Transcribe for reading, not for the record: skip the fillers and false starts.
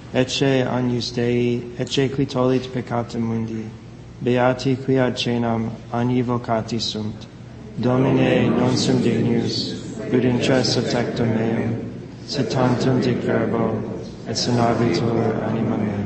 ecce agnus Dei, ecce qui tollit peccata mundi, beati qui ad cenam agni vocati sunt. Domine, non sum dignus, ut intres tectum meum, sed tantum dic verbo, et sanabitur anima mea.